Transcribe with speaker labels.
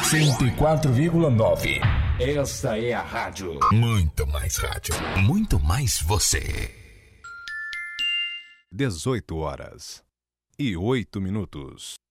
Speaker 1: 104,9. Esta é a rádio. Muito mais rádio. Muito mais você.
Speaker 2: 18 horas e 8 minutos.